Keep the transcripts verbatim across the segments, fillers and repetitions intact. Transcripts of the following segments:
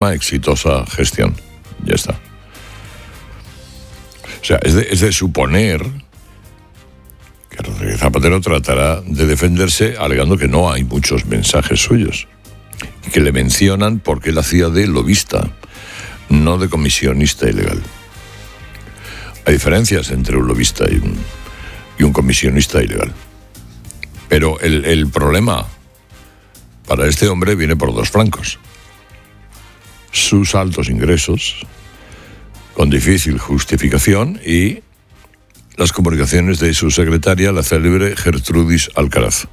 una exitosa gestión. Ya está. O sea, es de, es de suponer que Rodríguez Zapatero tratará de defenderse alegando que no hay muchos mensajes suyos y que le mencionan porque él hacía de lobista, no de comisionista ilegal. Hay diferencias entre un lobista y un, y un comisionista ilegal. Pero el, el problema para este hombre viene por dos flancos. Sus altos ingresos, con difícil justificación, y las comunicaciones de su secretaria, la célebre Gertrudis Alcaraz.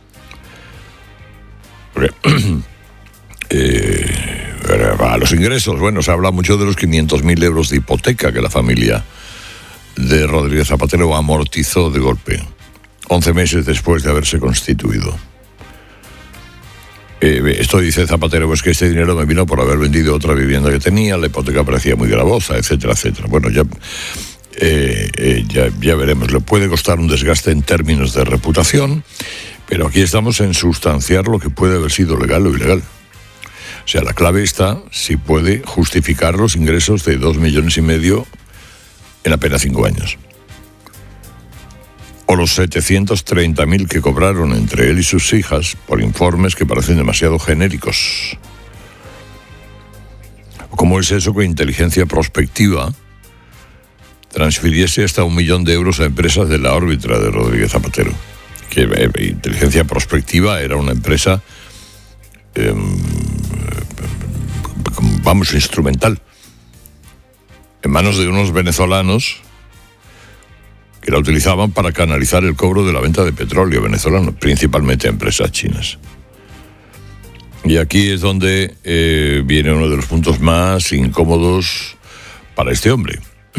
eh, a los ingresos, bueno, se habla mucho de los quinientos mil euros de hipoteca que la familia de Rodríguez Zapatero amortizó de golpe, once meses después de haberse constituido. Eh, esto dice Zapatero, pues que este dinero me vino por haber vendido otra vivienda que tenía, la hipoteca parecía muy gravosa, etcétera, etcétera. Bueno, ya, eh, eh, ya, ya veremos. Le puede costar un desgaste en términos de reputación, pero aquí estamos en sustanciar lo que puede haber sido legal o ilegal. O sea, la clave está si puede justificar los ingresos de dos millones y medio en apenas cinco años. O los setecientos treinta mil que cobraron entre él y sus hijas por informes que parecen demasiado genéricos. ¿Cómo es eso que inteligencia prospectiva transfiriese hasta un millón de euros a empresas de la órbita de Rodríguez Zapatero? Que eh, inteligencia prospectiva era una empresa, eh, vamos, instrumental, en manos de unos venezolanos que la utilizaban para canalizar el cobro de la venta de petróleo venezolano, principalmente a empresas chinas. Y aquí es donde eh, viene uno de los puntos más incómodos para este hombre.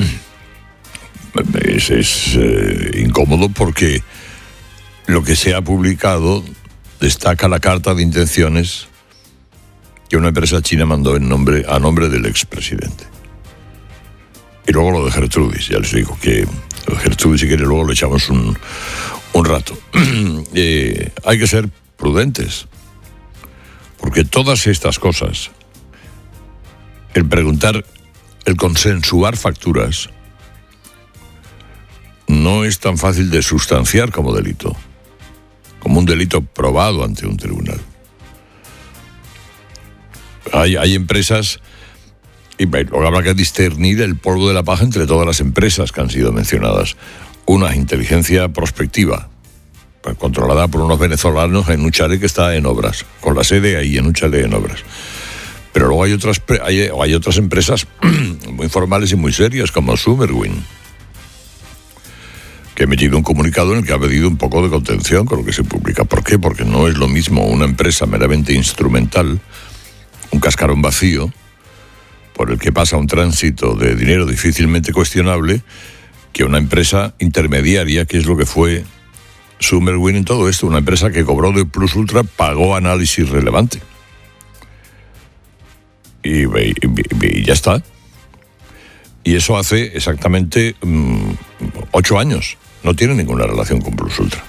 Es, es eh, incómodo porque lo que se ha publicado destaca la carta de intenciones que una empresa china mandó en nombre, a nombre del expresidente. Y luego lo de Gertrudis, ya les digo que Gertrudis, si quiere, luego le echamos un, un rato. eh, hay que ser prudentes, porque todas estas cosas, el preguntar, el consensuar facturas, no es tan fácil de sustanciar como delito, como un delito probado ante un tribunal. Hay, hay empresas, y luego habrá que discernir el polvo de la paja entre todas las empresas que han sido mencionadas. Una, inteligencia prospectiva, controlada por unos venezolanos en un chalet que está en obras, con la sede ahí en un chalet en obras. Pero luego hay otras, hay, hay otras empresas muy formales y muy serias, como Summerwin, que ha emitido un comunicado en el que ha pedido un poco de contención con lo que se publica. ¿Por qué? Porque no es lo mismo una empresa meramente instrumental, un cascarón vacío, por el que pasa un tránsito de dinero difícilmente cuestionable, que una empresa intermediaria, que es lo que fue Summerwin en todo esto, una empresa que cobró de Plus Ultra, pagó análisis relevante. Y, y, y, y ya está. Y eso hace exactamente mmm, ocho años. No tiene ninguna relación con Plus Ultra.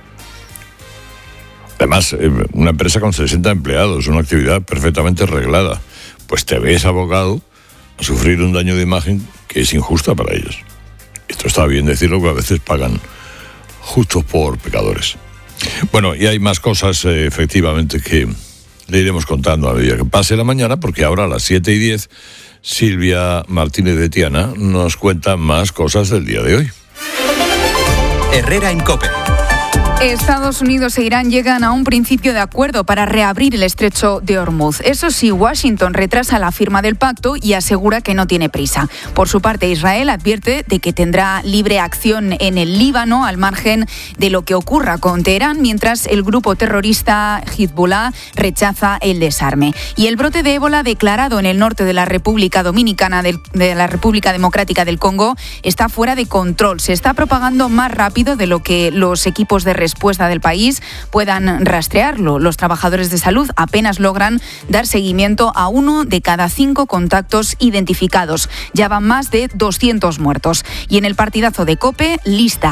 Además, eh, una empresa con sesenta empleados, una actividad perfectamente reglada. Pues te ves abocado a sufrir un daño de imagen que es injusta para ellos. Esto está bien decirlo, que a veces pagan justos por pecadores. Bueno, y hay más cosas, eh, efectivamente, que le iremos contando a medida que pase la mañana, porque ahora a las siete y diez, Silvia Martínez de Tiana nos cuenta más cosas del día de hoy. Herrera en COPE. Estados Unidos e Irán llegan a un principio de acuerdo para reabrir el estrecho de Hormuz. Eso sí, Washington retrasa la firma del pacto y asegura que no tiene prisa. Por su parte, Israel advierte de que tendrá libre acción en el Líbano al margen de lo que ocurra con Teherán, mientras el grupo terrorista Hezbollah rechaza el desarme. Y el brote de ébola declarado en el norte de la República Dominicana, del, de la República Democrática del Congo, está fuera de control. Se está propagando más rápido de lo que los equipos de respuesta del país puedan rastrearlo. Los trabajadores de salud apenas logran dar seguimiento a uno de cada cinco contactos identificados. Ya van más de doscientos muertos. Y en el partidazo de COPE, lista.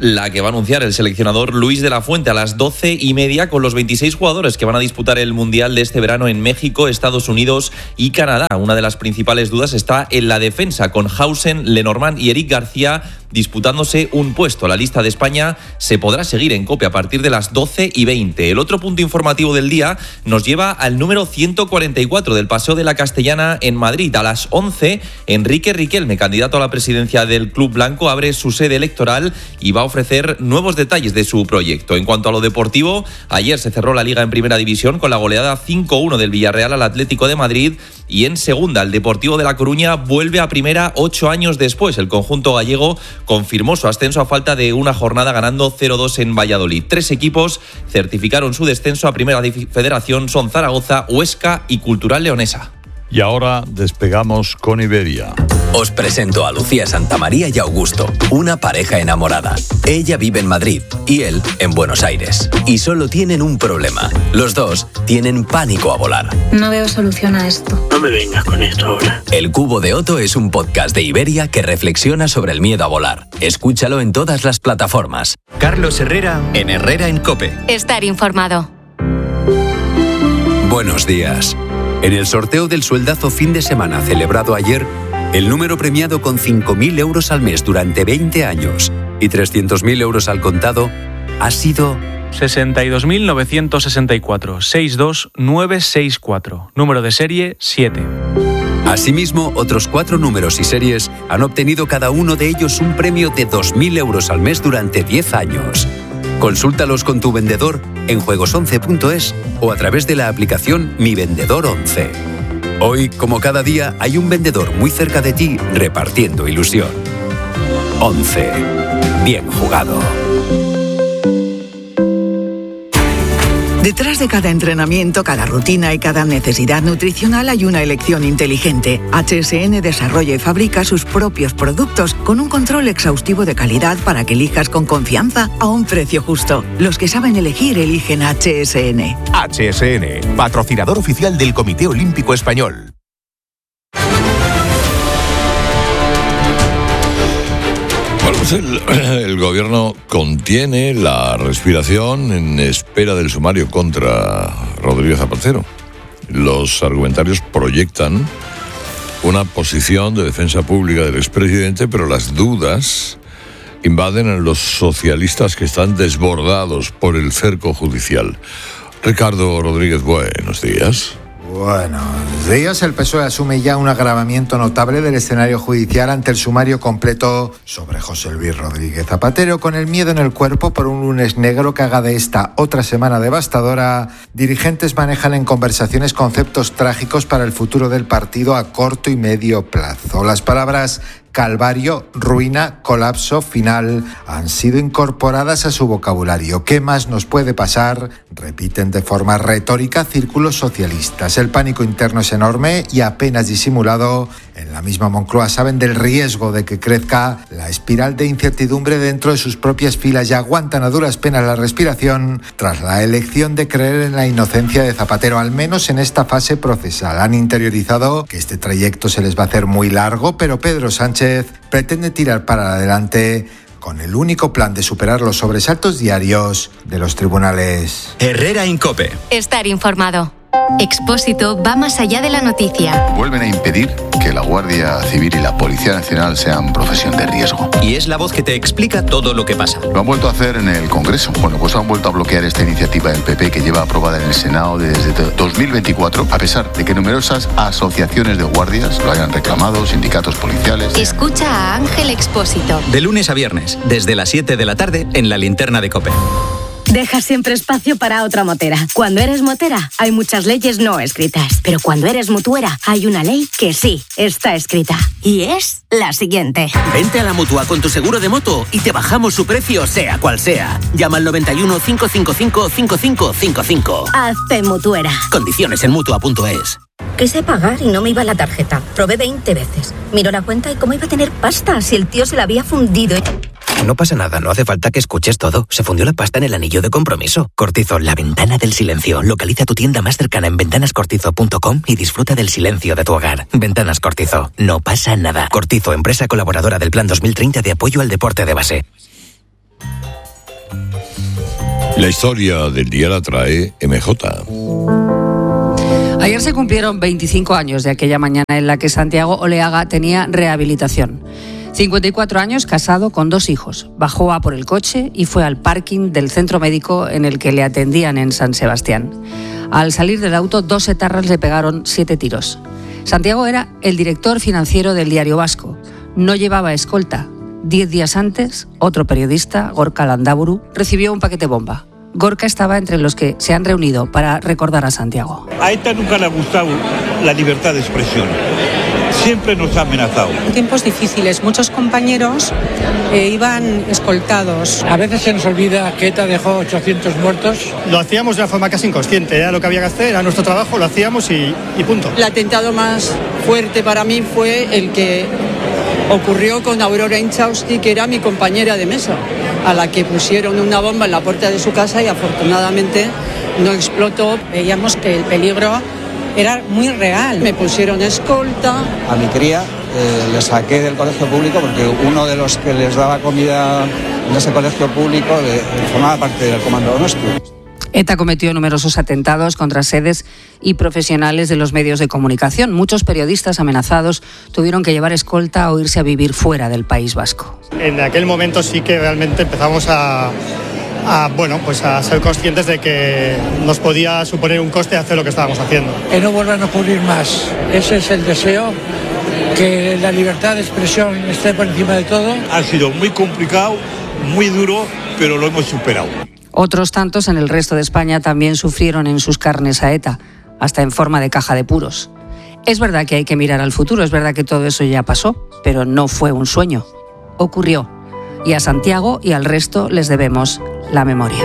la que va a anunciar el seleccionador Luis de la Fuente a las doce y media con los veintiséis jugadores que van a disputar el Mundial de este verano en México, Estados Unidos y Canadá. Una de las principales dudas está en la defensa, con Hausen, Lenormand y Eric García disputándose un puesto. La lista de España se podrá seguir en COPE a partir de las doce y veinte. El otro punto informativo del día nos lleva al número ciento cuarenta y cuatro del Paseo de la Castellana en Madrid. A las once, Enrique Riquelme, candidato a la presidencia del Club Blanco, abre su sede electoral y va a ofrecer nuevos detalles de su proyecto. En cuanto a lo deportivo, ayer se cerró la Liga en Primera División con la goleada cinco uno del Villarreal al Atlético de Madrid, y en Segunda el Deportivo de La Coruña vuelve a Primera ocho años después. El conjunto gallego confirmó su ascenso a falta de una jornada ganando cero dos en Valladolid. Tres equipos certificaron su descenso a Primera Federación, son Zaragoza, Huesca y Cultural Leonesa. Y ahora despegamos con Iberia. Os presento a Lucía Santamaría y Augusto, una pareja enamorada. Ella vive en Madrid y él en Buenos Aires. Y solo tienen un problema. Los dos tienen pánico a volar. No veo solución a esto. No me vengas con esto ahora. El Cubo de Otto es un podcast de Iberia que reflexiona sobre el miedo a volar. Escúchalo en todas las plataformas. Carlos Herrera en Herrera en COPE. Estar informado. Buenos días. En el sorteo del sueldazo fin de semana celebrado ayer, el número premiado con cinco mil euros al mes durante veinte años y trescientos mil euros al contado ha sido sesenta y dos mil novecientos sesenta y cuatro, sesenta y dos mil novecientos sesenta y cuatro, número de serie siete. Asimismo, otros cuatro números y series han obtenido cada uno de ellos un premio de dos mil euros al mes durante diez años. Consúltalos con tu vendedor en juegos once punto es o a través de la aplicación Mi Vendedor once. Hoy, como cada día, hay un vendedor muy cerca de ti repartiendo ilusión. once. Bien jugado. Detrás de cada entrenamiento, cada rutina y cada necesidad nutricional hay una elección inteligente. H S N desarrolla y fabrica sus propios productos con un control exhaustivo de calidad para que elijas con confianza a un precio justo. Los que saben elegir eligen H S N. H S N, patrocinador oficial del Comité Olímpico Español. El, el gobierno contiene la respiración en espera del sumario contra Rodríguez Zapatero. Los argumentarios proyectan una posición de defensa pública del expresidente, pero las dudas invaden a los socialistas que están desbordados por el cerco judicial. Ricardo Rodríguez, buenos días. Buenos días. El P S O E asume ya un agravamiento notable del escenario judicial ante el sumario completo sobre José Luis Rodríguez Zapatero. Con el miedo en el cuerpo por un lunes negro que haga de esta otra semana devastadora, dirigentes manejan en conversaciones conceptos trágicos para el futuro del partido a corto y medio plazo. Las palabras calvario, ruina, colapso, final han sido incorporadas a su vocabulario. ¿Qué más nos puede pasar?, repiten de forma retórica círculos socialistas. El pánico interno es enorme y apenas disimulado. En la misma Moncloa saben del riesgo de que crezca la espiral de incertidumbre dentro de sus propias filas y aguantan a duras penas la respiración tras la elección de creer en la inocencia de Zapatero, al menos en esta fase procesal. Han interiorizado que este trayecto se les va a hacer muy largo, pero Pedro Sánchez pretende tirar para adelante con el único plan de superar los sobresaltos diarios de los tribunales. Herrera en COPE. Estar informado. Expósito va más allá de la noticia. Vuelven a impedir que la Guardia Civil y la Policía Nacional sean profesión de riesgo. Y es la voz que te explica todo lo que pasa. Lo han vuelto a hacer en el Congreso. Bueno, pues han vuelto a bloquear esta iniciativa del P P que lleva aprobada en el Senado desde dos mil veinticuatro, a pesar de que numerosas asociaciones de guardias lo hayan reclamado, sindicatos policiales. Escucha a Ángel Expósito. De lunes a viernes, desde las siete de la tarde, en la linterna de COPE. Deja siempre espacio para otra motera. Cuando eres motera, hay muchas leyes no escritas. Pero cuando eres mutuera, hay una ley que sí está escrita. Y es la siguiente. Vente a la Mutua con tu seguro de moto y te bajamos su precio, sea cual sea. Llama al noventa y uno, cinco cinco cinco, cinco cinco cinco cinco. Hazte mutuera. Condiciones en mutua punto es. Quise pagar y no me iba la tarjeta. Probé veinte veces. Miró la cuenta y cómo iba a tener pasta si el tío se la había fundido. No pasa nada, no hace falta que escuches todo. Se fundió la pasta en el anillo de compromiso. Cortizo, la ventana del silencio. Localiza tu tienda más cercana en ventanas cortizo punto com y disfruta del silencio de tu hogar. Ventanas Cortizo, no pasa nada. Cortizo, empresa colaboradora del Plan dos mil treinta de apoyo al deporte de base. La historia del día la trae M J. Ayer se cumplieron veinticinco años de aquella mañana en la que Santiago Oleaga tenía rehabilitación. cincuenta y cuatro años, casado con dos hijos. Bajó a por el coche y fue al parking del centro médico en el que le atendían en San Sebastián. Al salir del auto, dos etarras le pegaron siete tiros. Santiago era el director financiero del Diario Vasco. No llevaba escolta. Diez días antes, otro periodista, Gorka Landaburu, recibió un paquete bomba. Gorka estaba entre los que se han reunido para recordar a Santiago. A ETA nunca le ha gustado la libertad de expresión. Siempre nos ha amenazado. En tiempos difíciles, muchos compañeros eh, iban escoltados. A veces se nos olvida que ETA dejó ochocientos muertos. Lo hacíamos de una forma casi inconsciente, era lo que había que hacer, era nuestro trabajo, lo hacíamos y, y punto. El atentado más fuerte para mí fue el que ocurrió con Aurora Inchausti, que era mi compañera de mesa, a la que pusieron una bomba en la puerta de su casa y afortunadamente no explotó. Veíamos que el peligro era muy real. Me pusieron escolta. A mi cría eh, le saqué del colegio público porque uno de los que les daba comida en ese colegio público de, formaba parte del comando nuestro. ETA cometió numerosos atentados contra sedes y profesionales de los medios de comunicación. Muchos periodistas amenazados tuvieron que llevar escolta o irse a vivir fuera del País Vasco. En aquel momento sí que realmente empezamos a, a, bueno, pues a ser conscientes de que nos podía suponer un coste hacer lo que estábamos haciendo. Que no vuelvan a ocurrir más. Ese es el deseo, que la libertad de expresión esté por encima de todo. Ha sido muy complicado, muy duro, pero lo hemos superado. Otros tantos en el resto de España también sufrieron en sus carnes a ETA, hasta en forma de caja de puros. Es verdad que hay que mirar al futuro, es verdad que todo eso ya pasó, pero no fue un sueño. Ocurrió. Y a Santiago y al resto les debemos la memoria.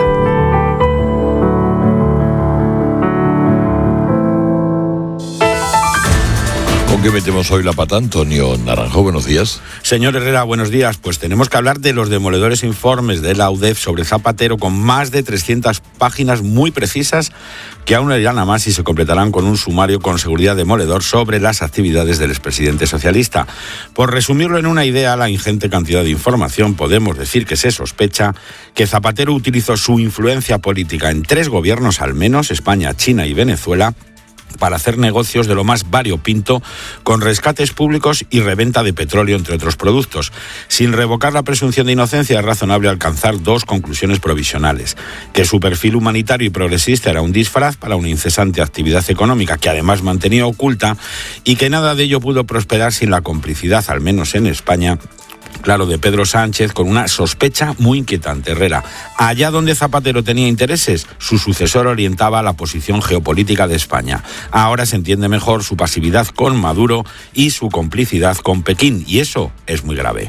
¿Con qué metemos hoy la pata, Antonio Naranjo? Buenos días. Señor Herrera, buenos días. Pues tenemos que hablar de los demoledores informes de la U D E F sobre Zapatero, con más de trescientas páginas muy precisas que aún irán a más y se completarán con un sumario con seguridad demoledor sobre las actividades del expresidente socialista. Por resumirlo en una idea, la ingente cantidad de información, podemos decir que se sospecha que Zapatero utilizó su influencia política en tres gobiernos al menos, España, China y Venezuela, para hacer negocios de lo más variopinto con rescates públicos y reventa de petróleo, entre otros productos. Sin revocar la presunción de inocencia, es razonable alcanzar dos conclusiones provisionales: que su perfil humanitario y progresista era un disfraz para una incesante actividad económica que además mantenía oculta, y que nada de ello pudo prosperar sin la complicidad, al menos en España, claro, de Pedro Sánchez, con una sospecha muy inquietante. Herrera, allá donde Zapatero tenía intereses, su sucesor orientaba la posición geopolítica de España. Ahora se entiende mejor su pasividad con Maduro y su complicidad con Pekín, y eso es muy grave.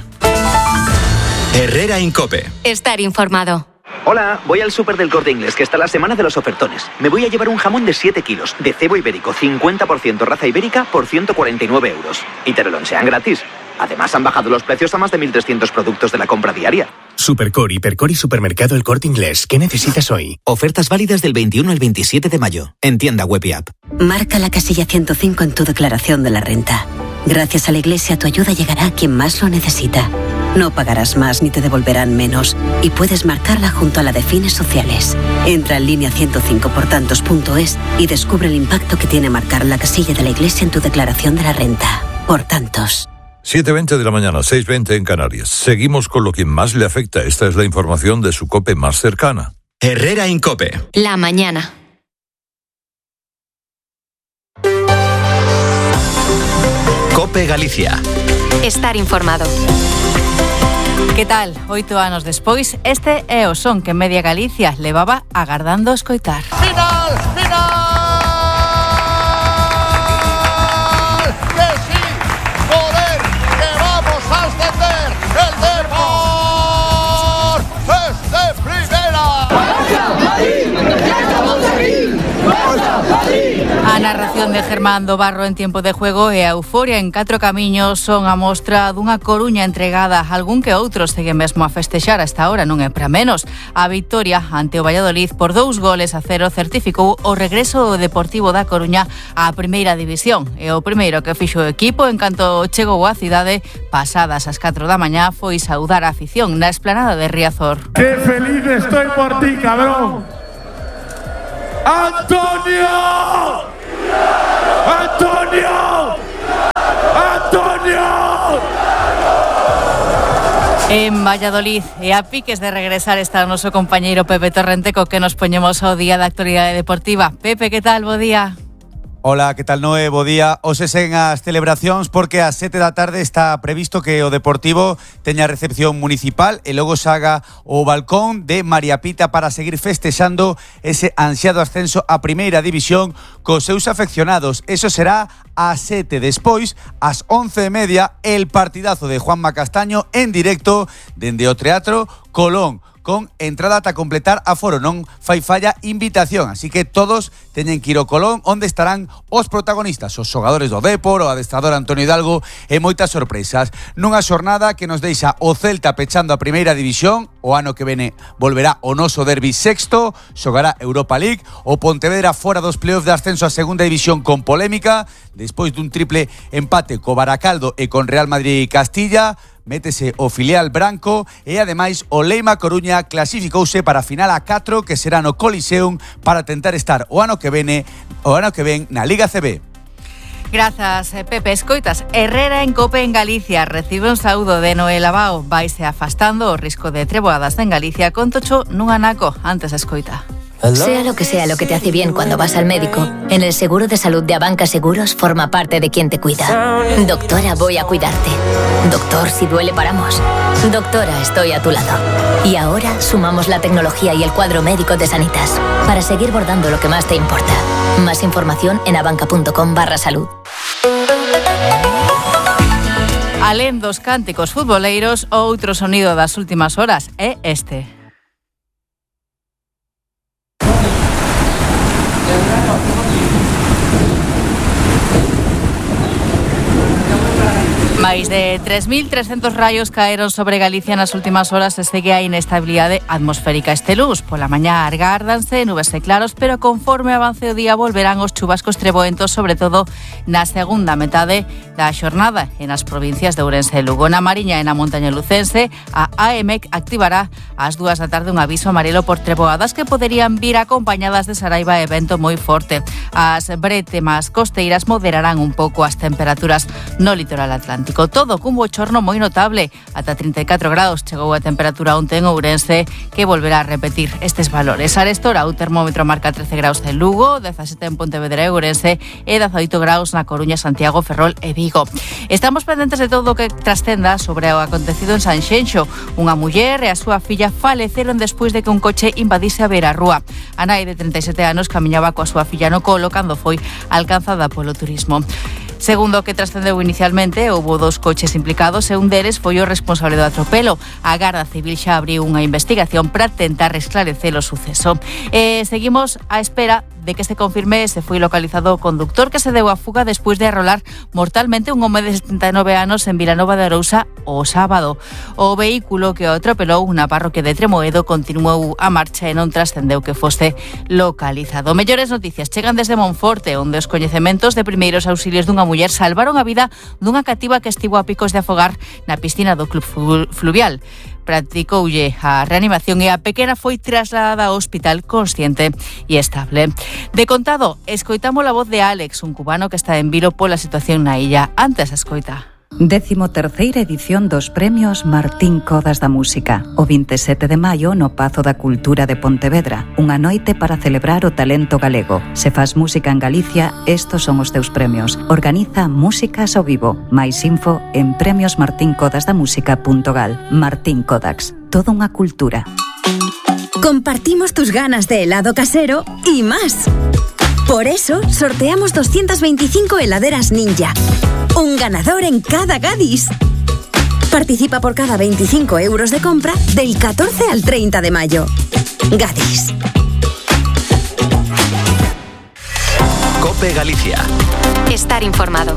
Herrera en COPE. Estar informado. Hola, voy al súper del Corte Inglés, que está la semana de los ofertones. Me voy a llevar un jamón de siete kilos, de cebo ibérico, cincuenta por ciento raza ibérica, por ciento cuarenta y nueve euros. Y te lo lonchean gratis. Además, han bajado los precios a más de mil trescientos productos de la compra diaria. Supercore, Hipercore y Supermercado El Corte Inglés. ¿Qué necesitas hoy? Ofertas válidas del veintiuno al veintisiete de mayo. En tienda web y app. Marca la casilla ciento cinco en tu declaración de la renta. Gracias a la Iglesia, tu ayuda llegará a quien más lo necesita. No pagarás más ni te devolverán menos. Y puedes marcarla junto a la de fines sociales. Entra en línea ciento cinco por tantos punto es y descubre el impacto que tiene marcar la casilla de la Iglesia en tu declaración de la renta. Por tantos. siete veinte de la mañana, seis veinte en Canarias. Seguimos con lo que más le afecta. Esta es la información de su COPE más cercana. Herrera en COPE. La mañana. COPE Galicia. Estar informado. Que tal? Oito anos despois, este é o son que Media Galicia levaba agardando escoitar. Final, final. Que sí, joder, que vamos a ascender. El Depor es de primera. A narración celebración de Germán do Barro en tiempo de juego e a euforia en Catro Camiños son a mostra dunha Coruña entregada a algún que outros seguen mesmo a festexar. Hasta ahora non é para menos. A victoria ante o Valladolid por dous goles a cero certificou o regreso do Deportivo da Coruña á primeira división. E o primeiro que fixo o equipo en canto chegou á cidade pasadas as catro da mañá foi saudar a afición na esplanada de Riazor. ¡Qué feliz estoy por ti, cabrón! ¡Antonio! ¡Antonio! ¡Antonio! En Valladolid e a piques de regresar está o noso compañeiro Pepe Torrente, co que nos poñemos ao día da actualidade deportiva. Pepe, que tal? Bo día. Hola, que tal, Noé? Bo día. Hoxe seguen as celebracións porque ás sete da tarde está previsto que o Deportivo teña recepción municipal e logo saga o balcón de María Pita para seguir festexando ese ansiado ascenso a primeira división cos seus afeccionados. Eso será ás sete. Despois, ás once e media, el partidazo de Juanma Castaño en directo dende o Teatro Colón, con entrada ata completar aforo, non fai falla invitación, así que todos teñen que ir ao Colón, onde estarán os protagonistas, os xogadores do Depor, o adestrador Antonio Hidalgo e moitas sorpresas. Nunha xornada que nos deixa o Celta pechando a primeira división, o ano que vene volverá o noso derbi sexto, xogará Europa League, o Pontevedra fora dos playoffs de ascenso a segunda división con polémica, despois dun triple empate co Baracaldo e con Real Madrid e Castilla, métese o filial branco e ademais o Leima Coruña clasificouse para a final a catro que será no Coliseum para tentar estar o ano que vene o ano que ven na Liga C B. Grazas, Pepe. Escoitas, Herrera en Cope en Galicia recibe un saúdo de Noel Abao. Vaise afastando o risco de treboadas en Galicia con Tocho nun anaco. Antes escoita. Sea lo que sea lo que te hace bien cuando vas al médico, en el seguro de salud de Abanca Seguros forma parte de quien te cuida. Doctora, voy a cuidarte. Doctor, si duele paramos. Doctora, estoy a tu lado. Y ahora sumamos la tecnología y el cuadro médico de Sanitas para seguir bordando lo que más te importa. Más información en abanca.com barra salud. Alén dos cánticos futboleiros, outro sonido das últimas horas é este. Máis de tres mil trescentos raios caeron sobre Galicia nas últimas horas e segue a inestabilidade atmosférica este luns. Pola mañá argárdanse nubes e claros, pero conforme avance o día volverán os chubascos treboentos, sobre todo na segunda metade da xornada e nas provincias de Ourense e Lugo. Na Mariña e na montaña lucense, a AEMEC activará ás dúas da tarde un aviso amarelo por treboadas que poderían vir acompañadas de saraiva e vento moi forte. As bretemas costeiras moderarán un pouco as temperaturas no litoral atlántico. Todo cun bochorno moi notable. Ata trinta e catro grados chegou a temperatura onte en Ourense, que volverá a repetir estes valores. Arestora, o termómetro marca trece graus en Lugo, dezasete en Pontevedra e Ourense e dezaoito graus na Coruña, Santiago, Ferrol e Vigo. Estamos pendentes de todo o que trascenda sobre o acontecido en Sanxenxo. Unha muller e a súa filla faleceron despois de que un coche invadise a beirarrúa. A nai de trinta e sete anos camiñaba coa súa filla no colo cando foi alcanzada polo turismo. Segundo o que trascendeu inicialmente, houbo dos coches implicados e un deles foi o responsable do atropelo. A Garda Civil xa abriu unha investigación para tentar esclarecer o suceso. E seguimos á espera de que se confirme se foi localizado o conductor que se deu a fuga despois de arrolar mortalmente un home de setenta e nove anos en Vilanova de Arousa o sábado. O vehículo que o atropelou na parroquia de Tremoedo continuou a marcha e non trascendeu que fose localizado. Mellores noticias chegan desde Monforte, onde os coñecementos de primeiros auxilios dunha muller salvaron a vida dunha cativa que estivo a picos de afogar na piscina do Club Fluvial. Practicoulle a reanimación e a pequena foi trasladada ao hospital consciente e estable. De contado, escoitamos a voz de Alex, un cubano que está en vilo pola situación na illa. Antes escoita. Décimo terceira edición dos Premios Martín Codas da Música, o vinte e sete de maio no Pazo da Cultura de Pontevedra, unha noite para celebrar o talento galego. Se faz música en Galicia, estos son os teus premios. Organiza Músicas ao Vivo. Mais info en premios martin codas da música punto gal. Martín Codax, toda unha cultura. Compartimos tus ganas de helado casero y más. Por eso, sorteamos doscientas veinticinco heladeras Ninja. Un ganador en cada Gadis. Participa por cada veinticinco euros de compra del catorce al treinta de mayo. Gadis. COPE Galicia. Estar informado.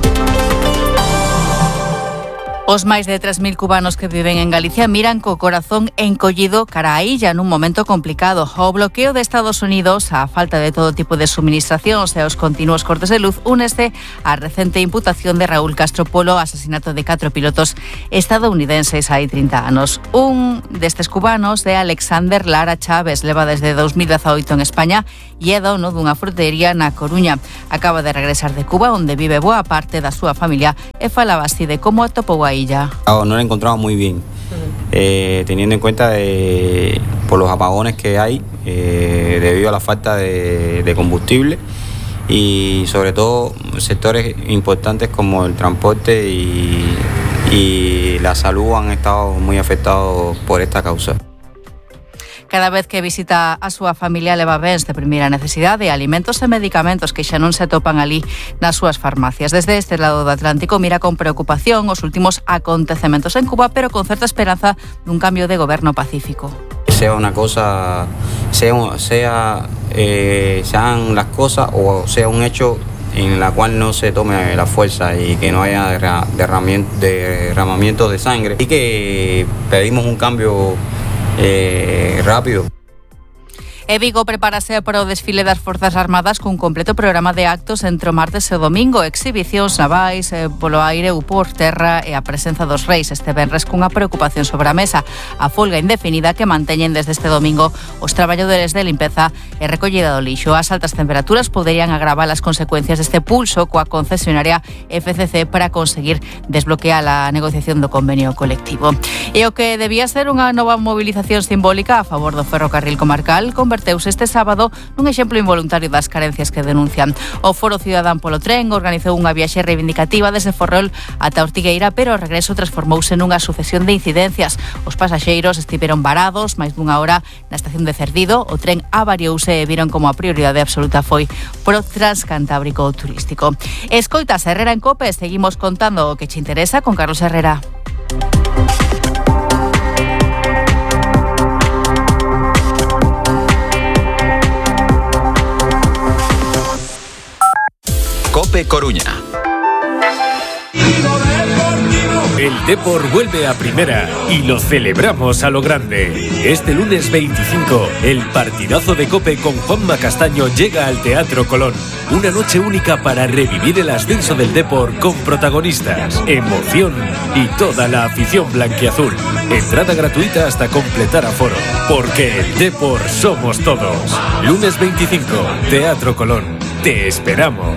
Os máis de tres mil cubanos que viven en Galicia miran co corazón encollido cara a illa nun momento complicado. O bloqueo de Estados Unidos, a falta de todo tipo de suministracións e os continuos cortes de luz únese á recente imputación de Raúl Castro polo asasinato de catro pilotos estadounidenses hai trinta anos. Un destes cubanos é Alexander Lara Chávez, leva desde dos mil dezaoito en España e é dono dunha frutería na Coruña. Acaba de regresar de Cuba, onde vive boa parte da súa familia, e falaba así de como atopou a illa. No lo he encontrado muy bien, eh, teniendo en cuenta de, por los apagones que hay eh, debido a la falta de, de combustible y sobre todo sectores importantes como el transporte y, y la salud han estado muy afectados por esta causa. Cada vez que visita a súa familia leva bens de primeira necesidade, alimentos e medicamentos que xa non se topan ali nas súas farmacias. Desde este lado do Atlántico mira con preocupación os últimos acontecementos en Cuba, pero con certa esperanza dun cambio de goberno pacífico. Sea una cosa, sea, sea eh, sean las cosas o sea un hecho en la cual no se tome la fuerza y que no haya derramamiento, derramamiento de sangre, y que pedimos un cambio Eh, rápido. E Vigo prepárase para o desfile das Forzas Armadas cun completo programa de actos entre o martes e o domingo, exhibicións navais, eh, polo aire ou por terra e a presenza dos reis este venres cunha preocupación sobre a mesa, a folga indefinida que manteñen desde este domingo os traballadores de limpeza e recollida do lixo. As altas temperaturas poderían agravar as consecuencias deste pulso coa concesionaria F C C para conseguir desbloquear a negociación do convenio colectivo. E o que debía ser unha nova movilización simbólica a favor do ferrocarril comarcal converteuse este sábado nun exemplo involuntario das carencias que denuncian. O Foro Cidadán polo Tren organizou unha viaxe reivindicativa desde Ferrol ata Ortigueira, pero o regreso transformouse nunha sucesión de incidencias. Os pasaxeiros estiveron varados máis dunha hora na estación de Cerdido, o tren avariouse e viron como a prioridade absoluta foi pro transcantábrico turístico. Escoitas Herrera en COPE, seguimos contando o que che interesa con Carlos Herrera. COPE Coruña. El Depor vuelve a primera y lo celebramos a lo grande. Este lunes veinticinco, el partidazo de COPE con Juanma Castaño llega al Teatro Colón. Una noche única para revivir el ascenso del Depor con protagonistas, emoción y toda la afición blanquiazul. Entrada gratuita hasta completar aforo, porque el Depor somos todos. Lunes veinticinco, Teatro Colón. Te esperamos.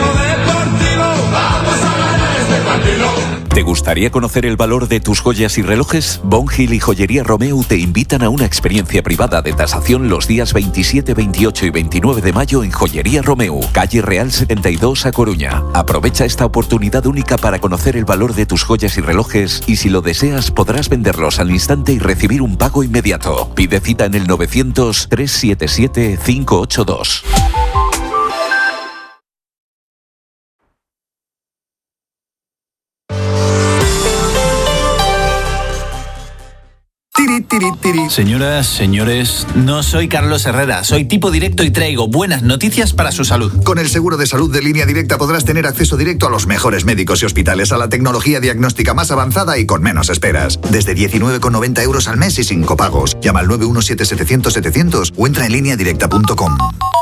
¿Te gustaría conocer el valor de tus joyas y relojes? Bon Hill y Joyería Romeu te invitan a una experiencia privada de tasación los días veintisiete, veintiocho y veintinueve de mayo en Joyería Romeu, calle Real setenta y dos, A Coruña. Aprovecha esta oportunidad única para conocer el valor de tus joyas y relojes, y si lo deseas podrás venderlos al instante y recibir un pago inmediato. Pide cita en el novecientos, trescientos setenta y siete, quinientos ochenta y dos. Señoras, señores, no soy Carlos Herrera, soy tipo directo y traigo buenas noticias para su salud. Con el seguro de salud de Línea Directa podrás tener acceso directo a los mejores médicos y hospitales, a la tecnología diagnóstica más avanzada y con menos esperas. Desde diecinueve con noventa euros al mes y sin copagos. Llama al nueve uno siete, setecientos, setecientos o entra en línea directa punto com.